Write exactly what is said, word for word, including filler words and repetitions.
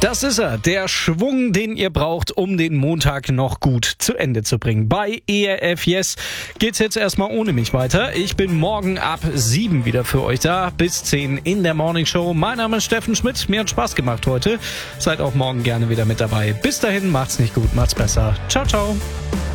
Das ist er, der Schwung, den ihr braucht, um den Montag noch gut zu Ende zu bringen. Bei E R F Yes geht's jetzt erstmal ohne mich weiter. Ich bin morgen ab sieben wieder für euch da, bis zehn in der Morning Show. Mein Name ist Steffen Schmidt, mir hat Spaß gemacht heute. Seid auch morgen gerne wieder mit dabei. Bis dahin, macht's nicht gut, macht's besser. Ciao, ciao.